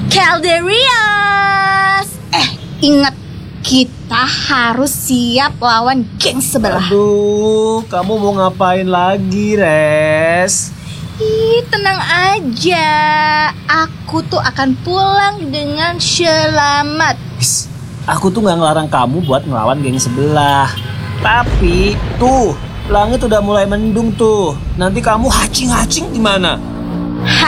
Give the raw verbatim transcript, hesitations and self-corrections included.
Calderias. Eh, ingat, kita harus siap lawan geng sebelah. Aduh, kamu mau ngapain lagi, Res? Ih, tenang aja. Aku tuh akan pulang dengan selamat. Is, aku tuh gak ngelarang kamu buat ngelawan geng sebelah. Tapi, tuh, langit udah mulai mendung tuh. Nanti kamu hacing-hacing gimana?